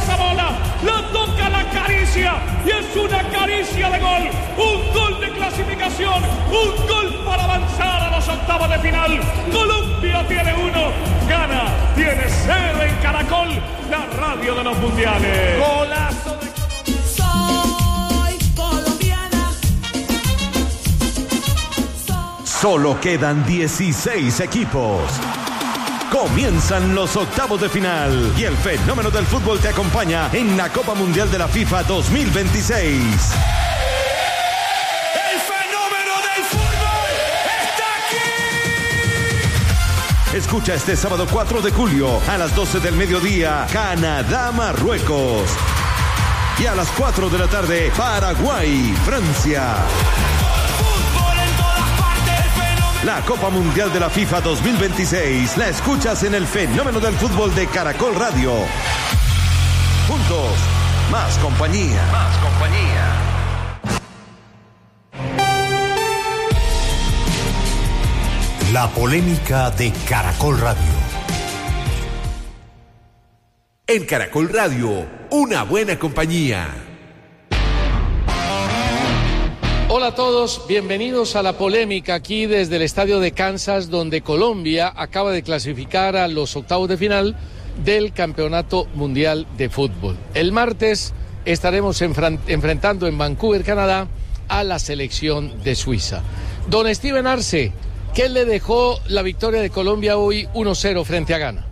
esa bola, la toca, la acaricia y es una caricia de gol, un gol de clasificación, un gol para avanzar a los octavos de final. Colombia tiene 1, Ghana tiene 0 en Caracol, la radio de los mundiales. Golazo de... Solo quedan 16 equipos. Comienzan los octavos de final y el fenómeno del fútbol te acompaña en la Copa Mundial de la FIFA 2026. ¡El fenómeno del fútbol está aquí! Escucha este sábado 4 de julio a las 12 del mediodía, Canadá-Marruecos. Y a las 4 de la tarde, Paraguay-Francia. La Copa Mundial de la FIFA 2026 la escuchas en el fenómeno del fútbol de Caracol Radio. Juntos, más compañía. Más compañía. La polémica de Caracol Radio. En Caracol Radio, una buena compañía. Hola a todos, bienvenidos a la polémica aquí desde el estadio de Kansas, donde Colombia acaba de clasificar a los octavos de final del Campeonato Mundial de Fútbol. El martes estaremos enfrentando en Vancouver, Canadá, a la selección de Suiza. Don Steven Arce, ¿qué le dejó la victoria de Colombia hoy 1-0 frente a Ghana?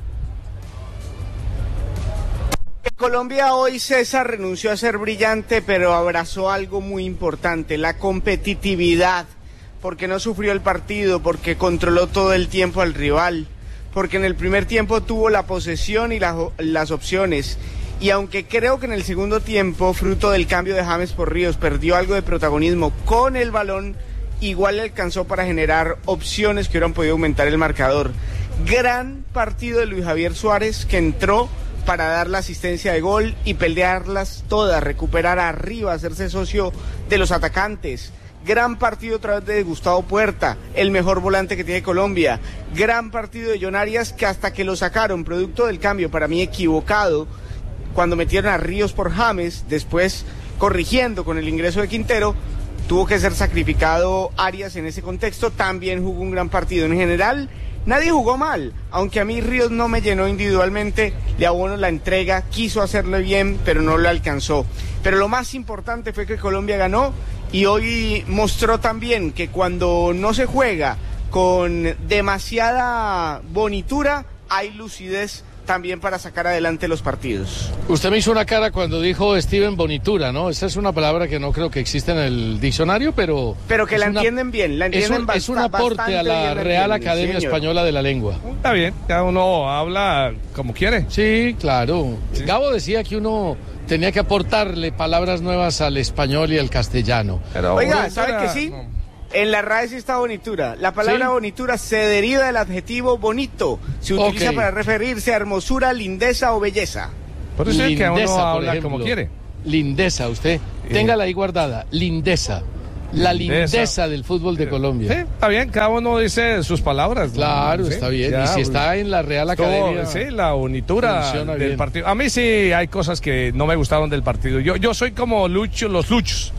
Colombia hoy, César, renunció a ser brillante, pero abrazó algo muy importante, la competitividad, porque no sufrió el partido, porque controló todo el tiempo al rival, porque en el primer tiempo tuvo la posesión y las opciones, y aunque creo que en el segundo tiempo, fruto del cambio de James por Ríos, perdió algo de protagonismo con el balón, igual le alcanzó para generar opciones que hubieran podido aumentar el marcador. Gran partido de Luis Javier Suárez, que entró para dar la asistencia de gol y pelearlas todas, recuperar arriba, hacerse socio de los atacantes. Gran partido otra vez de Gustavo Puerta, el mejor volante que tiene Colombia. Gran partido de John Arias, que hasta que lo sacaron, producto del cambio, para mí equivocado, cuando metieron a Ríos por James, después corrigiendo con el ingreso de Quintero, tuvo que ser sacrificado Arias en ese contexto. También jugó un gran partido. En general, nadie jugó mal, aunque a mí Ríos no me llenó individualmente, le abono la entrega, quiso hacerlo bien, pero no lo alcanzó. Pero lo más importante fue que Colombia ganó y hoy mostró también que cuando no se juega con demasiada bonitura, hay lucidez también para sacar adelante los partidos. Usted me hizo una cara cuando dijo Steven bonitura, ¿no? Esa es una palabra que no creo que exista en el diccionario, pero que la entienden bien, la entienden bastante. Es un aporte a la Real Academia Española de la Lengua. Está bien, cada uno habla como quiere. Sí, claro. Sí. Gabo decía que uno tenía que aportarle palabras nuevas al español y al castellano. Pero oiga, ¿sabe que sí? No. En la RAE sí está bonitura. La palabra bonitura se deriva del adjetivo bonito. Se utiliza para referirse a hermosura, lindeza o belleza. Por eso es que uno habla como quiere. Lindeza, usted, téngala ahí guardada. Lindeza. La lindeza del fútbol de Colombia. Sí, está bien, cada uno dice sus palabras. Claro, está bien. Ya, y si está en la Real Academia. Sí, la bonitura del partido. A mí sí hay cosas que no me gustaron del partido. Yo soy como los Luchos.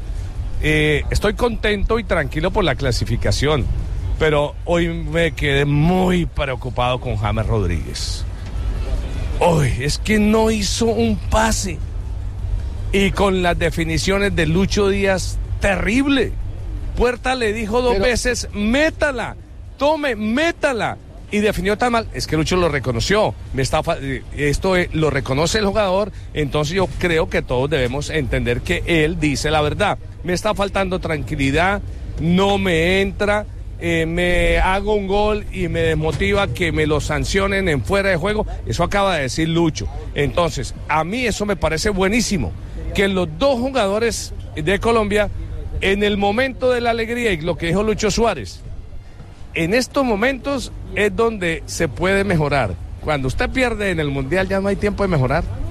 Estoy contento y tranquilo por la clasificación, pero hoy me quedé muy preocupado con James Rodríguez. Hoy es que no hizo un pase y con las definiciones de Lucho Díaz, terrible. Puerta le dijo dos veces, métala, métala. Y definió tan mal, es que Lucho lo reconoció, esto lo reconoce el jugador, entonces yo creo que todos debemos entender que él dice la verdad. Me está faltando tranquilidad, no me entra, me hago un gol y me desmotiva que me lo sancionen en fuera de juego, eso acaba de decir Lucho. Entonces, a mí eso me parece buenísimo, que los dos jugadores de Colombia, en el momento de la alegría y lo que dijo Lucho Suárez, en estos momentos es donde se puede mejorar. Cuando usted pierde en el Mundial ya no hay tiempo de mejorar.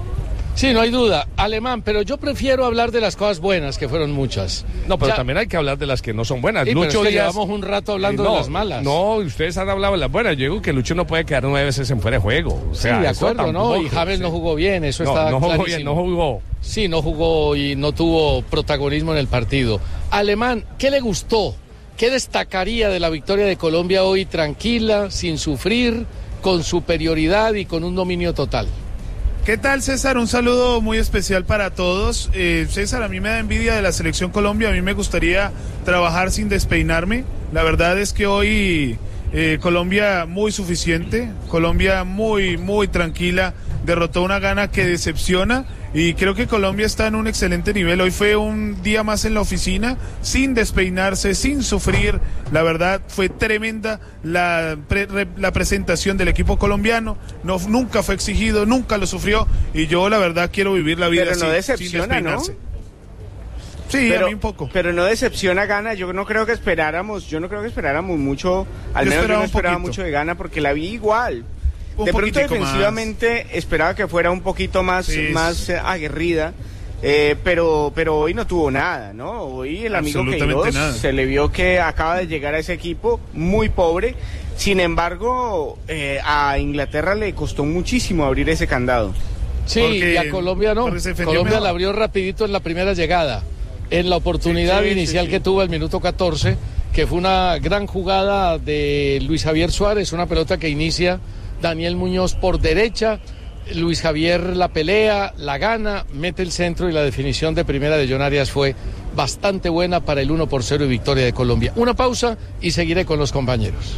Sí, no hay duda. Alemán, pero yo prefiero hablar de las cosas buenas, que fueron muchas. No, pero también hay que hablar de las que no son buenas. Sí, Lucho pero es que Díaz... llevamos un rato hablando de las malas. No, ustedes han hablado de las buenas. Yo digo que Lucho no puede quedar 9 veces en fuera de juego. O sea, sí, de acuerdo, tampoco, ¿no? Y James no jugó bien, eso está clarísimo. no jugó. Sí, no jugó y no tuvo protagonismo en el partido. Alemán, ¿qué le gustó? ¿Qué destacaría de la victoria de Colombia hoy tranquila, sin sufrir, con superioridad y con un dominio total? ¿Qué tal, César? Un saludo muy especial para todos. César, a mí me da envidia de la Selección Colombia, a mí me gustaría trabajar sin despeinarme. La verdad es que hoy Colombia muy suficiente, Colombia muy, muy tranquila, derrotó una Ghana que decepciona y creo que Colombia está en un excelente nivel. Hoy fue un día más en la oficina, sin despeinarse, sin sufrir. La verdad fue tremenda la presentación del equipo colombiano. Nunca fue exigido, nunca lo sufrió y yo la verdad quiero vivir la vida pero no sin despeinarse. ¿No? Sí, pero, a mí un poco. Pero no decepciona Ghana, yo no creo que esperáramos mucho, al menos yo no esperaba mucho de Ghana porque la vi igual. De pronto defensivamente esperaba que fuera un poquito más aguerrida, pero hoy no tuvo nada, ¿no? Hoy el amigo Queiroz se le vio que acaba de llegar a ese equipo muy pobre. Sin embargo, a Inglaterra le costó muchísimo abrir ese candado. Sí, y a Colombia no. Colombia la abrió rapidito en la primera llegada, en la oportunidad inicial que tuvo al minuto 14, que fue una gran jugada de Luis Javier Suárez, una pelota que inicia Daniel Muñoz por derecha, Luis Javier la pelea, la gana, mete el centro y la definición de primera de John Arias fue bastante buena para el 1-0 y victoria de Colombia. Una pausa y seguiré con los compañeros.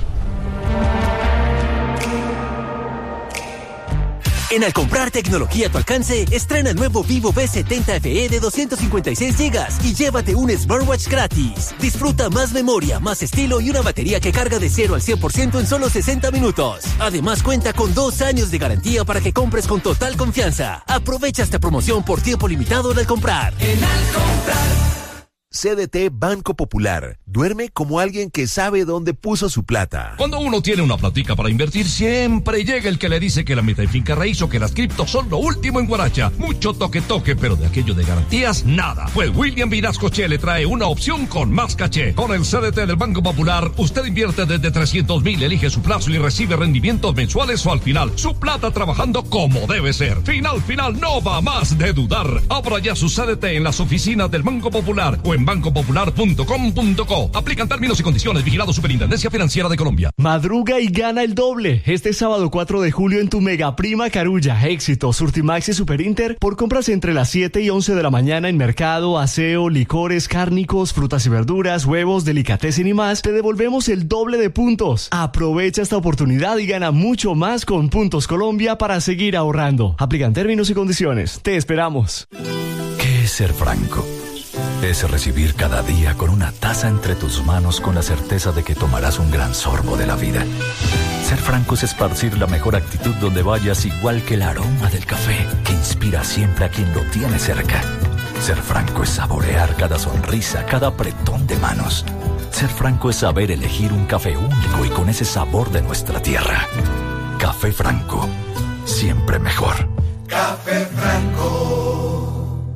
En Al comprar tecnología a tu alcance, estrena el nuevo Vivo V70 FE de 256 GB y llévate un smartwatch gratis. Disfruta más memoria, más estilo y una batería que carga de 0 al 100% en solo 60 minutos. Además cuenta con 2 años de garantía para que compres con total confianza. Aprovecha esta promoción por tiempo limitado en Al comprar. En Al comprar. CDT Banco Popular. Duerme como alguien que sabe dónde puso su plata. Cuando uno tiene una platica para invertir, siempre llega el que le dice que la meta en finca raíz o que las criptos son lo último en guaracha. Mucho toque, pero de aquello de garantías, nada. Pues William Vinascoche le trae una opción con más caché. Con el CDT del Banco Popular, usted invierte desde 300,000, elige su plazo y recibe rendimientos mensuales o al final. Su plata trabajando como debe ser. Final, no va más de dudar. Abra ya su CDT en las oficinas del Banco Popular o en bancopopular.com.co. Aplican términos y condiciones. Vigilado Superintendencia Financiera de Colombia. Madruga y gana el doble. Este sábado 4 de julio en tu Mega Prima Carulla, Éxito, Surtimax y Superinter por compras entre las 7 y 11 de la mañana en mercado, aseo, licores, cárnicos, frutas y verduras, huevos, delicatessen y más. Te devolvemos el doble de puntos. Aprovecha esta oportunidad y gana mucho más con Puntos Colombia para seguir ahorrando. Aplican términos y condiciones. Te esperamos. ¿Qué es ser franco? Es recibir cada día con una taza entre tus manos con la certeza de que tomarás un gran sorbo de la vida. Ser franco es esparcir la mejor actitud donde vayas, igual que el aroma del café que inspira siempre a quien lo tiene cerca. Ser franco es saborear cada sonrisa, cada apretón de manos. Ser franco es saber elegir un café único y con ese sabor de nuestra tierra. Café Franco, siempre mejor. Café Franco.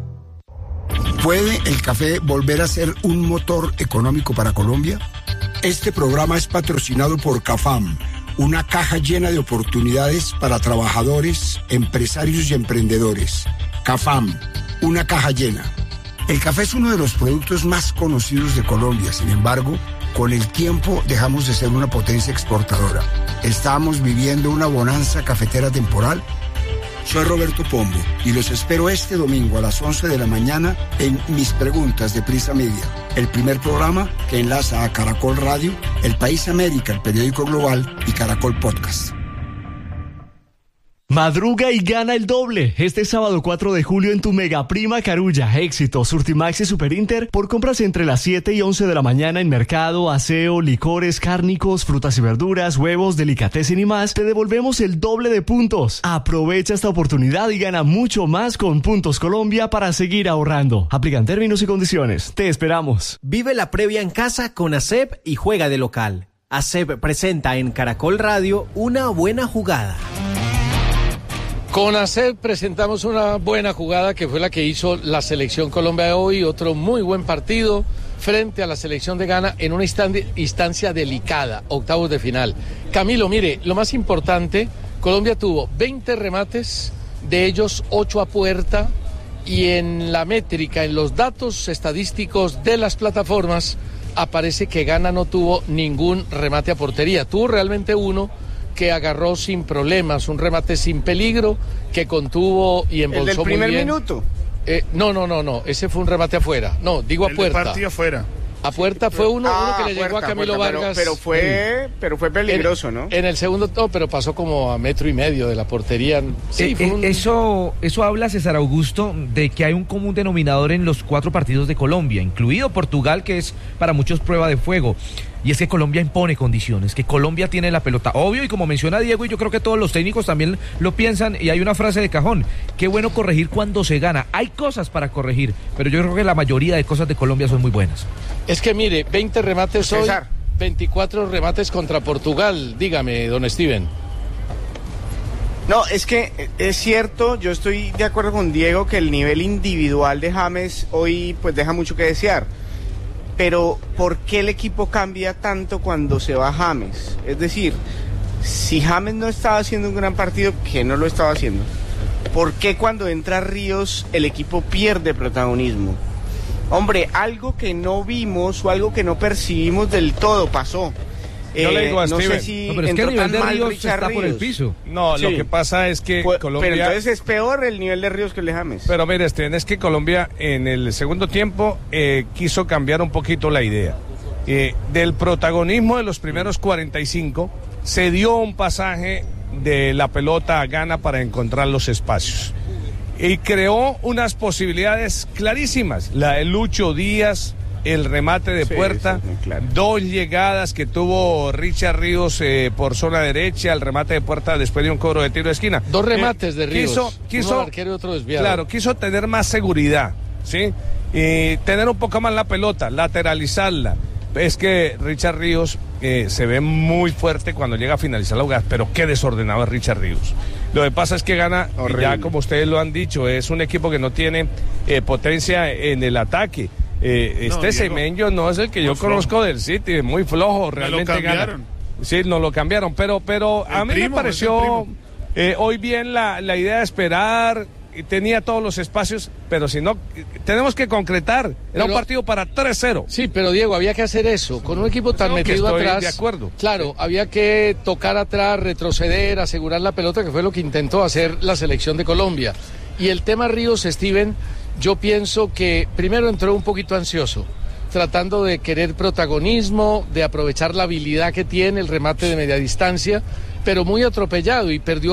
¿Puede el café volver a ser un motor económico para Colombia? Este programa es patrocinado por CAFAM, una caja llena de oportunidades para trabajadores, empresarios y emprendedores. CAFAM, una caja llena. El café es uno de los productos más conocidos de Colombia, sin embargo, con el tiempo dejamos de ser una potencia exportadora. Estamos viviendo una bonanza cafetera temporal. Soy Roberto Pombo y los espero este domingo a las 11 de la mañana en Mis Preguntas de Prisa Media, el primer programa que enlaza a Caracol Radio, El País América, el periódico global y Caracol Podcast. Madruga y gana el doble. Este sábado 4 de julio en tu Mega Prima Carulla, Éxito, Surtimax y Superinter por compras entre las 7 y 11 de la mañana en mercado, aseo, licores, cárnicos, frutas y verduras, huevos, delicatessen y más. Te devolvemos el doble de puntos. Aprovecha esta oportunidad y gana mucho más con Puntos Colombia para seguir ahorrando. Aplican términos y condiciones. Te esperamos. Vive la previa en casa con ASEP y juega de local. ASEP presenta en Caracol Radio Una Buena Jugada. Con ASEP presentamos una buena jugada que fue la que hizo la Selección Colombia hoy, otro muy buen partido frente a la Selección de Ghana en una instancia delicada, octavos de final. Camilo, mire, lo más importante, Colombia tuvo 20 remates, de ellos 8 a puerta, y en la métrica, en los datos estadísticos de las plataformas, aparece que Ghana no tuvo ningún remate a portería, tuvo realmente uno que agarró sin problemas, un remate sin peligro, que contuvo y embolsó muy bien. ¿El del primer minuto? No, ese fue un remate afuera. No, digo a puerta. El partido afuera. A puerta fue uno que le llegó a Camilo Vargas. Pero fue peligroso, ¿no? En el segundo, pero pasó como a 1.5 metros de la portería. Sí, eso habla, César Augusto, de que hay un común denominador en los 4 partidos de Colombia, incluido Portugal, que es para muchos prueba de fuego. Y es que Colombia impone condiciones, que Colombia tiene la pelota. Obvio, y como menciona Diego, y yo creo que todos los técnicos también lo piensan, y hay una frase de cajón: qué bueno corregir cuando se gana. Hay cosas para corregir, pero yo creo que la mayoría de cosas de Colombia son muy buenas. Es que mire, 20 remates hoy, 24 remates contra Portugal. Dígame, don Steven. No, es que es cierto, yo estoy de acuerdo con Diego que el nivel individual de James hoy pues deja mucho que desear. Pero ¿por qué el equipo cambia tanto cuando se va James? Es decir, si James no estaba haciendo un gran partido, ¿qué no lo estaba haciendo? ¿Por qué cuando entra Ríos el equipo pierde protagonismo? Hombre, algo que no vimos o algo que no percibimos del todo pasó. Yo le digo a no Steven, sé si pero es que el nivel de Ríos Richard está por el piso. No, sí. Lo que pasa es que Colombia... Pero entonces es peor el nivel de Ríos que el de James. Pero mire, Steven, es que Colombia en el segundo tiempo quiso cambiar un poquito la idea. Del protagonismo de los primeros 45, se dio un pasaje de la pelota a Ghana para encontrar los espacios. Y creó unas posibilidades clarísimas. La de Lucho Díaz, el remate de puerta, claro. 2 llegadas que tuvo Richard Ríos por zona derecha, el remate de puerta después de un cobro de tiro de esquina. 2 remates de Ríos, quiso uno arquero y otro desviado. Claro, quiso tener más seguridad, ¿sí? Y tener un poco más la pelota, lateralizarla. Es que Richard Ríos se ve muy fuerte cuando llega a finalizar la jugada, pero qué desordenado es Richard Ríos. Lo que pasa es que Ghana, ya como ustedes lo han dicho, es un equipo que no tiene potencia en el ataque. Semenyo no es el que yo conozco del City, muy flojo, realmente Ghana. Sí, nos lo cambiaron, pero a mí me pareció hoy bien la idea de esperar. Tenía todos los espacios, pero si no, tenemos que concretar. Era un partido para 3-0. Sí, pero Diego, había que hacer eso. Con un equipo tan metido atrás. De acuerdo. Claro, había que tocar atrás, retroceder, asegurar la pelota, que fue lo que intentó hacer la selección de Colombia. Y el tema Ríos, Steven, yo pienso que primero entró un poquito ansioso, tratando de querer protagonismo, de aprovechar la habilidad que tiene el remate de media distancia, pero muy atropellado y perdió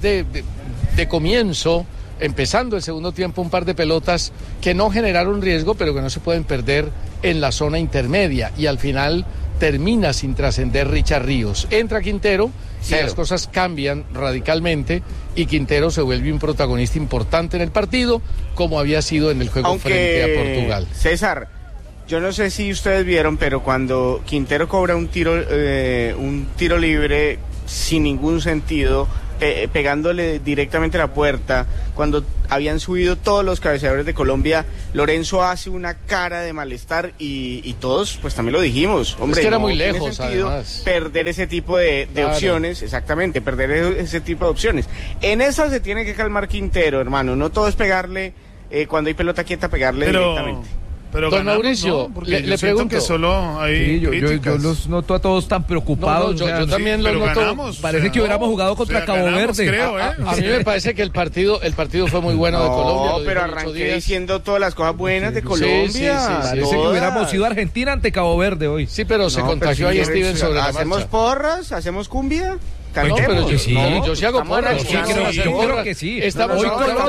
de comienzo. Empezando el segundo tiempo, un par de pelotas que no generaron riesgo, pero que no se pueden perder en la zona intermedia. Y al final termina sin trascender Richard Ríos. Entra Quintero y las cosas cambian radicalmente y Quintero se vuelve un protagonista importante en el partido, como había sido en el juego frente a Portugal. César, yo no sé si ustedes vieron, pero cuando Quintero cobra un tiro libre sin ningún sentido, pegándole directamente a la puerta, cuando habían subido todos los cabeceadores de Colombia, Lorenzo hace una cara de malestar y todos pues también lo dijimos, hombre, es que era no muy lejos, tiene sentido además perder ese tipo de opciones, exactamente, perder ese tipo de opciones. En esa se tiene que calmar Quintero, hermano, no todo es pegarle, cuando hay pelota quieta, pegarle directamente. Pero don ganamos, Mauricio, ¿no? le pregunto que solo hay yo los noto a todos tan preocupados. Yo también los noto. Ganamos, parece que hubiéramos jugado contra Cabo Verde. Creo, a mí me parece que el partido fue muy bueno de Colombia. No, pero arranqué diciendo todas las cosas buenas de Colombia. Sí, parece que hubiéramos sido Argentina ante Cabo Verde hoy. Sí, pero se contagió ahí Steven sobre la marcha. ¿Hacemos porras? ¿Hacemos cumbia? No, pero yo sí hago porras. Yo creo que sí. Estamos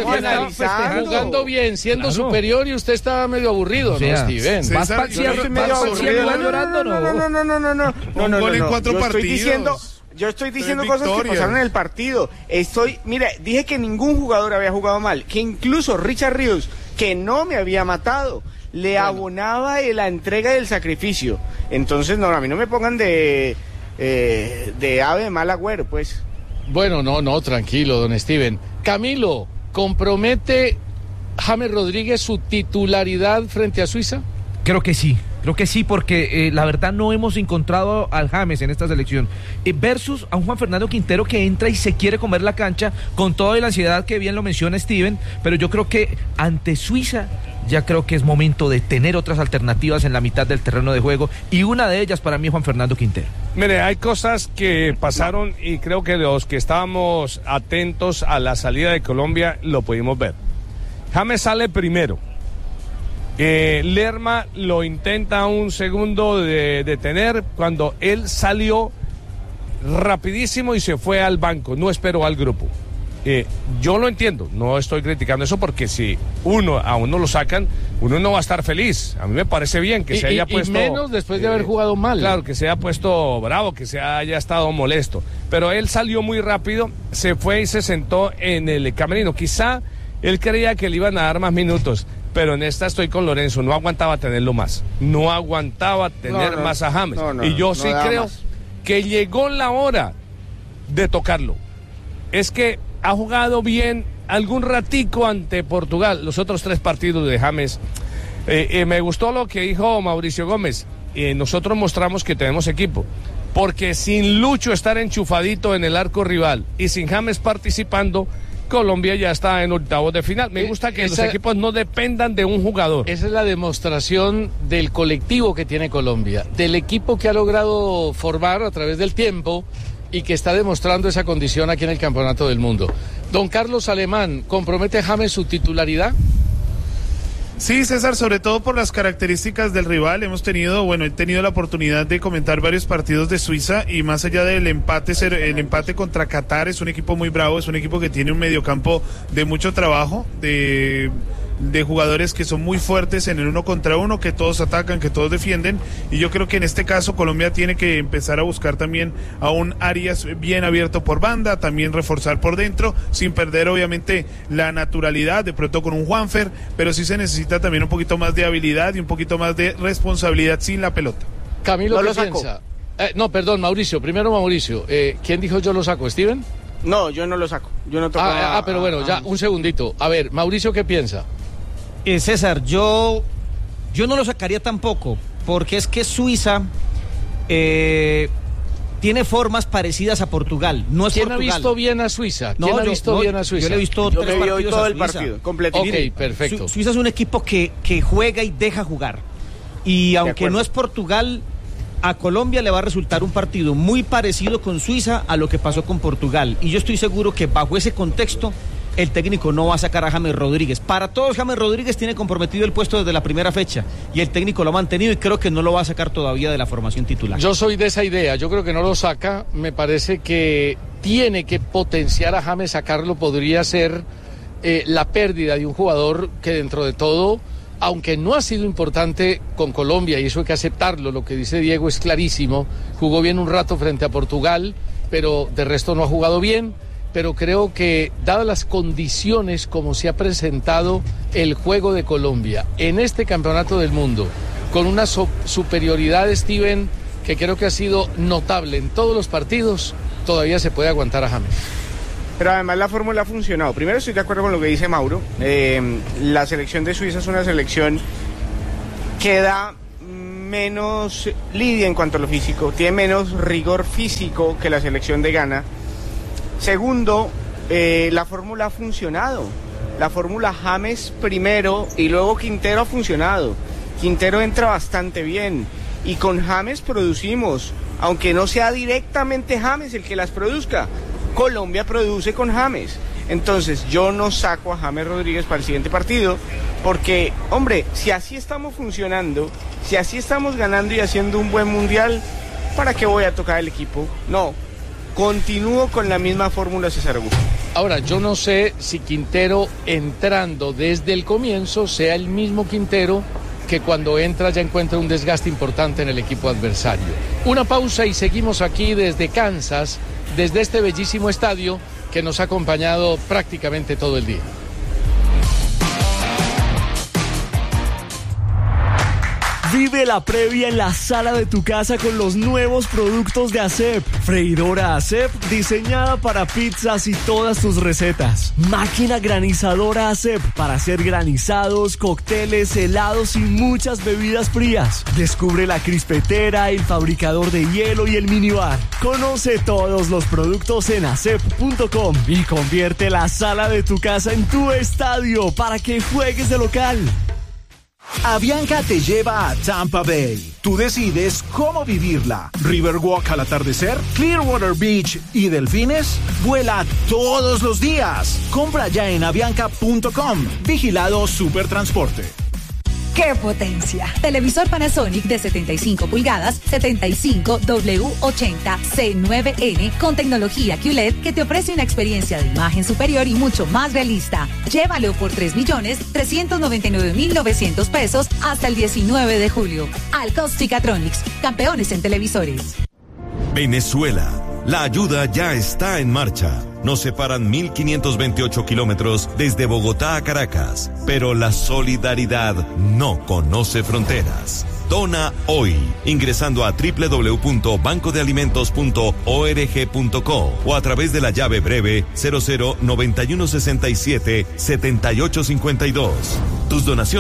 jugando bien, siendo superior y usted está medio aburrido, ¿no, Steven? ¿Vas medio aburrido llorando? No. Un gol en 4 partidos. Yo estoy diciendo cosas que pasaron en el partido. Mira, dije que ningún jugador había jugado mal, que incluso Richard Ríos, que no me había matado, le abonaba la entrega del sacrificio. Entonces, no, a mí no me pongan de ave de mal agüero, pues. Bueno, no, tranquilo, don Steven. Camilo, ¿compromete James Rodríguez su titularidad frente a Suiza? Creo que sí, porque la verdad no hemos encontrado al James en esta selección. Versus a un Juan Fernando Quintero que entra y se quiere comer la cancha con toda la ansiedad que bien lo menciona Steven, pero yo creo que ante Suiza ya creo que es momento de tener otras alternativas en la mitad del terreno de juego, y una de ellas para mí es Juan Fernando Quintero. Mire, hay cosas que pasaron y creo que los que estábamos atentos a la salida de Colombia lo pudimos ver. James sale primero. Lerma lo intenta un segundo de detener cuando él salió rapidísimo y se fue al banco, no esperó al grupo. Yo lo entiendo, no estoy criticando eso, porque si a uno lo sacan, uno no va a estar feliz. A mí me parece bien que se haya puesto... Y menos después de haber jugado mal. Claro, que se haya puesto bravo, que se haya estado molesto. Pero él salió muy rápido, se fue y se sentó en el camerino. Quizá él creía que le iban a dar más minutos, pero en esta estoy con Lorenzo, no aguantaba tenerlo más. No aguantaba tener más a James. Y yo sí creo que llegó la hora de tocarlo. Es que ha jugado bien algún ratico ante Portugal, los otros 3 partidos de James. Me gustó lo que dijo Mauricio Gómez. Nosotros mostramos que tenemos equipo, porque sin Lucho estar enchufadito en el arco rival y sin James participando, Colombia ya está en octavos de final. Me gusta que los equipos no dependan de un jugador. Esa es la demostración del colectivo que tiene Colombia, del equipo que ha logrado formar a través del tiempo y que está demostrando esa condición aquí en el Campeonato del Mundo. Don Carlos Alemán, ¿compromete James su titularidad? Sí, César, sobre todo por las características del rival. He tenido la oportunidad de comentar varios partidos de Suiza, y más allá del empate, el empate contra Qatar, es un equipo muy bravo, es un equipo que tiene un mediocampo de mucho trabajo, de jugadores que son muy fuertes en el 1 contra 1, que todos atacan, que todos defienden, y yo creo que en este caso Colombia tiene que empezar a buscar también a un Arias bien abierto por banda, también reforzar por dentro, sin perder obviamente la naturalidad, de pronto con un Juanfer, pero sí se necesita también un poquito más de habilidad y un poquito más de responsabilidad sin la pelota. Camilo, ¿qué piensa? No, perdón, Mauricio, primero Mauricio. ¿Quién dijo yo lo saco, Steven? No, yo no lo saco, yo no toco pero bueno, ya, un segundito. A ver, Mauricio, ¿qué piensa? César, yo no lo sacaría tampoco, porque es que Suiza tiene formas parecidas a Portugal. No es ¿Quién Portugal. Ha visto bien a Suiza? ¿Quién ha visto bien a Suiza? Yo le he visto 3 partidos todo a el Suiza. partido, completo. Ok, perfecto. Suiza es un equipo que juega y deja jugar. Y aunque no es Portugal, a Colombia le va a resultar un partido muy parecido con Suiza a lo que pasó con Portugal. Y yo estoy seguro que bajo ese contexto el técnico no va a sacar a James Rodríguez. Para todos, James Rodríguez tiene comprometido el puesto desde la primera fecha, y el técnico lo ha mantenido, y creo que no lo va a sacar todavía de la formación titular. Yo soy de esa idea, yo creo que no lo saca. Me parece que tiene que potenciar a James. Sacarlo podría ser la pérdida de un jugador que, dentro de todo, aunque no ha sido importante con Colombia, y eso hay que aceptarlo, lo que dice Diego es clarísimo, jugó bien un rato frente a Portugal, pero de resto no ha jugado bien. Pero creo que, dadas las condiciones como se ha presentado el juego de Colombia en este Campeonato del Mundo, con una superioridad, Steven, que creo que ha sido notable en todos los partidos, todavía se puede aguantar a James. Pero además la fórmula ha funcionado. Primero, estoy de acuerdo con lo que dice Mauro. La selección de Suiza es una selección que da menos lidia en cuanto a lo físico, tiene menos rigor físico que la selección de Ghana. Segundo, la fórmula ha funcionado. La fórmula James primero y luego Quintero ha funcionado. Quintero entra bastante bien y con James producimos, aunque no sea directamente James el que las produzca. Colombia produce con James. Entonces yo no saco a James Rodríguez para el siguiente partido, porque, hombre, si así estamos funcionando, si así estamos ganando y haciendo un buen mundial, ¿para qué voy a tocar el equipo? No. Continúo con la misma fórmula, César Augusto. Ahora, yo no sé si Quintero, entrando desde el comienzo, sea el mismo Quintero que cuando entra ya encuentra un desgaste importante en el equipo adversario. Una pausa y seguimos aquí desde Kansas, desde este bellísimo estadio que nos ha acompañado prácticamente todo el día. Vive la previa en la sala de tu casa con los nuevos productos de ASEP. Freidora ASEP diseñada para pizzas y todas tus recetas. Máquina granizadora ASEP para hacer granizados, cócteles, helados y muchas bebidas frías. Descubre la crispetera, el fabricador de hielo y el minibar. Conoce todos los productos en asep.com y convierte la sala de tu casa en tu estadio para que juegues de local. Avianca te lleva a Tampa Bay. Tú decides cómo vivirla. Riverwalk al atardecer, Clearwater Beach y delfines. Vuela todos los días. Compra ya en avianca.com. Vigilado Supertransporte. ¡Qué potencia! Televisor Panasonic de 75 pulgadas, 75W80C9N con tecnología QLED que te ofrece una experiencia de imagen superior y mucho más realista. Llévalo por 3.399.900 pesos hasta el 19 de julio. Alcos-Chicatronics, campeones en televisores. Venezuela. La ayuda ya está en marcha. Nos separan 1.528 kilómetros desde Bogotá a Caracas, pero la solidaridad no conoce fronteras. Dona hoy, ingresando a www.bancodealimentos.org.co o a través de la llave breve 0091677852. Tus donaciones